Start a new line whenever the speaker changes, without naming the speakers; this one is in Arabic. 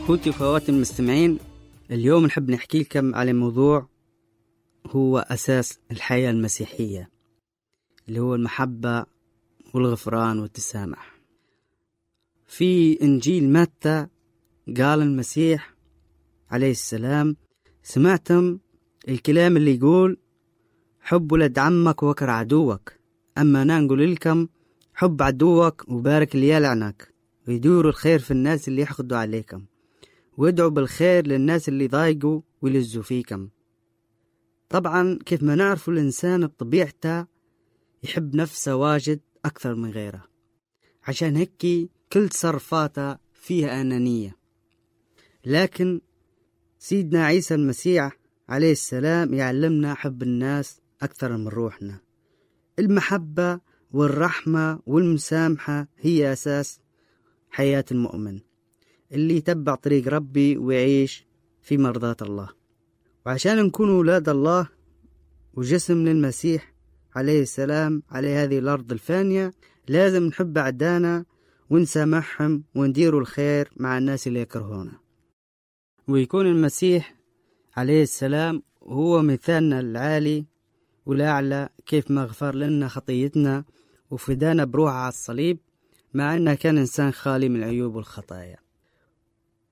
أخوتي وأخواتي المستمعين، اليوم نحب نحكي لكم على موضوع هو أساس الحياة المسيحية، اللي هو المحبة والغفران والتسامح. في إنجيل متى قال المسيح عليه السلام: سمعتم الكلام اللي يقول حب ولد عمك وكر عدوك، أما أنا نقول لكم حب عدوك وبارك اللي يلعنك، ويدوروا الخير في الناس اللي يحقدوا عليكم، وادعوا بالخير للناس اللي ضايقوا ويلزوا فيكم. طبعا كيف ما نعرف الإنسان بطبيعته يحب نفسه واجد أكثر من غيره، عشان هيك كل تصرفاته فيها أنانية. لكن سيدنا عيسى المسيح عليه السلام يعلمنا حب الناس أكثر من روحنا. المحبة والرحمة والمسامحة هي أساس حياة المؤمن اللي يتبع طريق ربي ويعيش في مرضاة الله. وعشان نكون أولاد الله وجسم للمسيح عليه السلام على هذه الأرض الفانية، لازم نحب أعدانا ونسامحهم ونديروا الخير مع الناس اللي يكرهونا، ويكون المسيح عليه السلام هو مثالنا العالي والأعلى، كيف ما غفر لنا خطيتنا وفدانا بروحه على الصليب، مع أنه كان إنسان خالي من العيوب والخطايا.